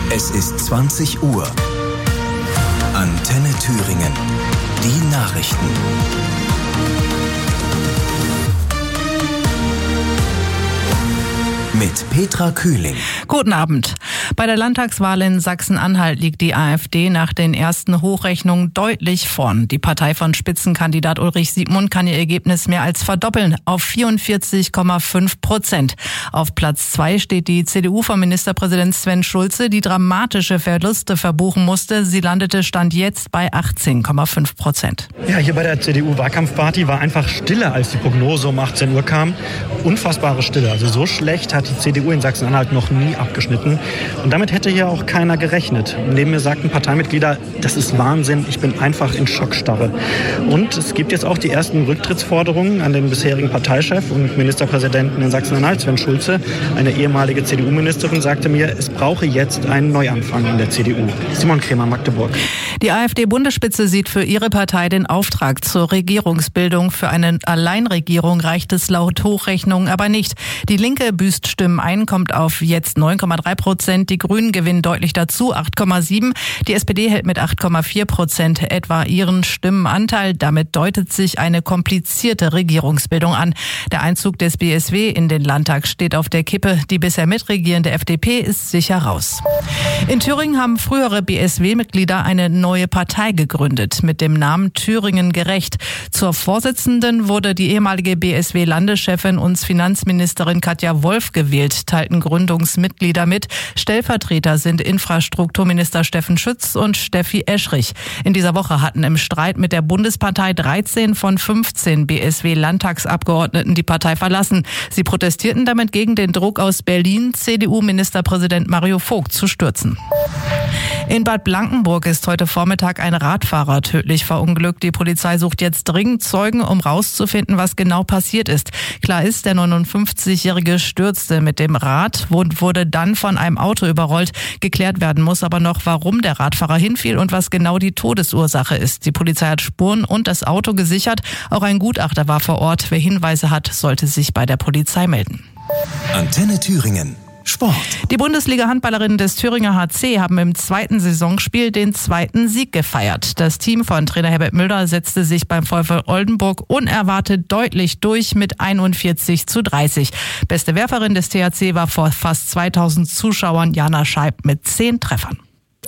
Es ist 20 Uhr. Antenne Thüringen. Die Nachrichten. Mit Petra Kühling. Guten Abend. Bei der Landtagswahl in Sachsen-Anhalt liegt die AfD nach den ersten Hochrechnungen deutlich vorn. Die Partei von Spitzenkandidat Ulrich Siegmund kann ihr Ergebnis mehr als verdoppeln auf 44,5%. Auf Platz 2 steht die CDU von Ministerpräsident Sven Schulze, die dramatische Verluste verbuchen musste. Sie landete Stand jetzt bei 18,5%. Ja, hier bei der CDU-Wahlkampfparty war einfach Stille, als die Prognose um 18 Uhr kam. Unfassbare Stille. Also so schlecht hat die CDU in Sachsen-Anhalt noch nie abgeschnitten. Und damit hätte hier auch keiner gerechnet. Neben mir sagten Parteimitglieder, das ist Wahnsinn, ich bin einfach in Schockstarre. Und es gibt jetzt auch die ersten Rücktrittsforderungen an den bisherigen Parteichef und Ministerpräsidenten in Sachsen-Anhalt, Sven Schulze. Eine ehemalige CDU-Ministerin sagte mir, es brauche jetzt einen Neuanfang in der CDU. Simon Krämer, Magdeburg. Die AfD-Bundesspitze sieht für ihre Partei den Auftrag zur Regierungsbildung. Für eine Alleinregierung reicht es laut Hochrechnungen aber nicht. Die Linke büßt Stimmen ein, kommt auf jetzt 9,3%. Die Grünen gewinnen deutlich dazu, 8,7%. Die SPD hält mit 8,4% etwa ihren Stimmenanteil. Damit deutet sich eine komplizierte Regierungsbildung an. Der Einzug des BSW in den Landtag steht auf der Kippe. Die bisher mitregierende FDP ist sicher raus. In Thüringen haben frühere BSW-Mitglieder eine neue Partei gegründet mit dem Namen Thüringen gerecht. Zur Vorsitzenden wurde die ehemalige BSW-Landeschefin und Finanzministerin Katja Wolf gewählt, teilten Gründungsmitglieder mit. Stellvertreter sind Infrastrukturminister Steffen Schütz und Steffi Eschrich. In dieser Woche hatten im Streit mit der Bundespartei 13 von 15 BSW-Landtagsabgeordneten die Partei verlassen. Sie protestierten damit gegen den Druck aus Berlin, CDU-Ministerpräsident Mario Vogt zu stürzen. In Bad Blankenburg ist heute Vormittag ein Radfahrer tödlich verunglückt. Die Polizei sucht jetzt dringend Zeugen, um rauszufinden, was genau passiert ist. Klar ist, der 59-Jährige stürzte mit dem Rad und wurde dann von einem Auto überrollt. Geklärt werden muss aber noch, warum der Radfahrer hinfiel und was genau die Todesursache ist. Die Polizei hat Spuren und das Auto gesichert. Auch ein Gutachter war vor Ort. Wer Hinweise hat, sollte sich bei der Polizei melden. Antenne Thüringen. Sport. Die Bundesliga-Handballerinnen des Thüringer HC haben im zweiten Saisonspiel den zweiten Sieg gefeiert. Das Team von Trainer Herbert Müller setzte sich beim VfL Oldenburg unerwartet deutlich durch mit 41:30. Beste Werferin des THC war vor fast 2000 Zuschauern Jana Scheib mit 10 Treffern.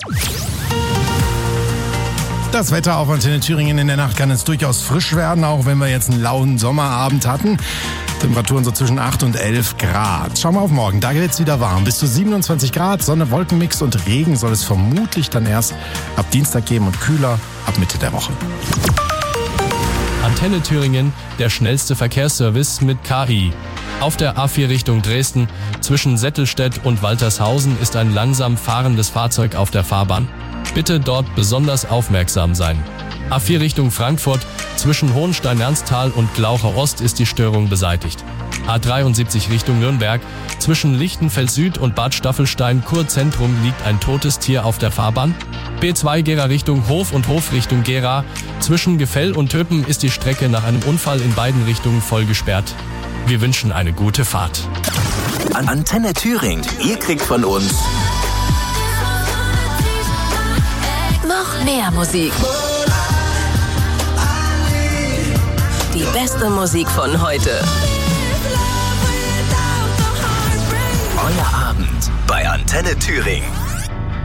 Das Wetter auf Antenne Thüringen in der Nacht kann es durchaus frisch werden, auch wenn wir jetzt einen lauen Sommerabend hatten. Temperaturen so zwischen 8 und 11 Grad. Schauen wir auf morgen, da wird es wieder warm. Bis zu 27 Grad, Sonne, Wolkenmix und Regen soll es vermutlich dann erst ab Dienstag geben und kühler ab Mitte der Woche. Antenne Thüringen, der schnellste Verkehrsservice mit KI. Auf der A4 Richtung Dresden zwischen Settelstedt und Waltershausen ist ein langsam fahrendes Fahrzeug auf der Fahrbahn. Bitte dort besonders aufmerksam sein. A4 Richtung Frankfurt zwischen Hohenstein-Ernsthal und Glaucher Ost ist die Störung beseitigt. A73 Richtung Nürnberg zwischen Lichtenfeld Süd und Bad Staffelstein Kurzentrum liegt ein totes Tier auf der Fahrbahn. B2 Gera Richtung Hof und Hof Richtung Gera. Zwischen Gefell und Töpen ist die Strecke nach einem Unfall in beiden Richtungen voll gesperrt. Wir wünschen eine gute Fahrt. Antenne Thüringen. Ihr kriegt von uns noch mehr Musik. Die beste Musik von heute. Euer Abend bei Antenne Thüringen.